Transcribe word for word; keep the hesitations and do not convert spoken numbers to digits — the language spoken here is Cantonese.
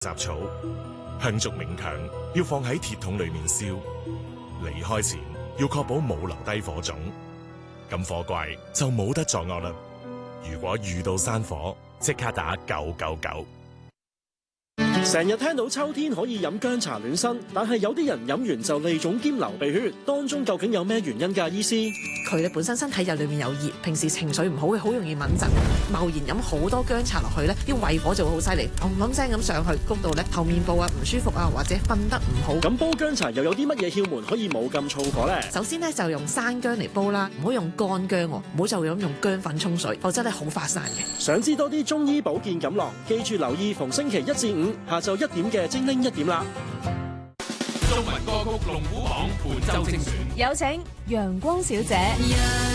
雜草。香燭冥鏹要放喺鐵桶裏面燒，離開前要確保冇留低火種，咁火怪就冇得作惡啦。如果遇到山火，即刻打九九九。 成日聽到秋天可以飲薑茶暖身，但係有啲人飲完就痢腫兼流鼻血，當中究竟有咩原因㗎？醫師， 佢哋本身身體就裏面有熱，平時情緒唔好嘅，好容易敏疾。貿然飲好多薑茶落去咧，啲胃火就會好犀利，嗡嗡聲咁上去，谷到咧後面部啊唔舒服啊，或者瞓得唔好。 咁煲薑茶又有啲乜嘢竅門可以冇咁燥火咧？ 首先咧就用生薑嚟煲啦，唔好用乾薑，唔好就咁用薑粉沖水，否則咧好發散嘅。 想知多啲中醫保健錦囊，記住留意逢星期一至五下晝一點嘅精靈一點啦。 中文歌曲龍虎榜本周精選， 有請陽光小姐。